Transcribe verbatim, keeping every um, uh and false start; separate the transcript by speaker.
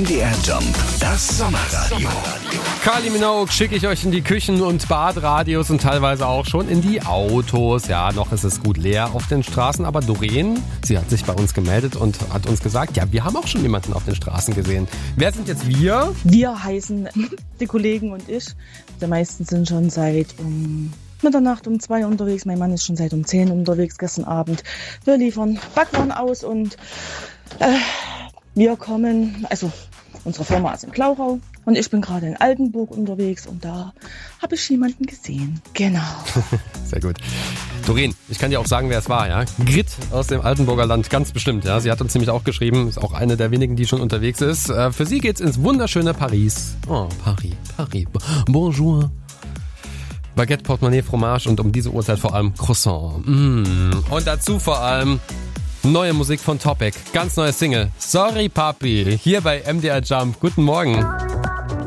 Speaker 1: M D R Jump, das Sommerradio.
Speaker 2: Kylie Minogue schicke ich euch in die Küchen- und Badradios und teilweise auch schon in die Autos. Ja, noch ist es gut leer auf den Straßen, aber Doreen, sie hat sich bei uns gemeldet und hat uns gesagt, ja, wir haben auch schon jemanden auf den Straßen gesehen. Wer sind jetzt wir?
Speaker 3: Wir heißen die Kollegen und ich. Die meisten sind schon seit um Mitternacht um zwei unterwegs. Mein Mann ist schon seit um zehn unterwegs gestern Abend. Wir liefern Backwaren aus und äh, wir kommen, also unsere Firma ist in Klauchau und ich bin gerade in Altenburg unterwegs und da habe ich jemanden gesehen. Genau.
Speaker 2: Sehr gut. Doreen, ich kann dir auch sagen, wer es war, ja? Grit aus dem Altenburger Land, ganz bestimmt, ja. Sie hat uns nämlich auch geschrieben, ist auch eine der wenigen, die schon unterwegs ist. Äh, für sie geht's ins wunderschöne Paris. Oh, Paris, Paris. Bonjour. Baguette, Portemonnaie, Fromage und um diese Uhrzeit vor allem Croissant. Mm. Und dazu vor allem neue Musik von Topic. Ganz neue Single. Sorry Papi. Hier bei M D R Jump. Guten Morgen.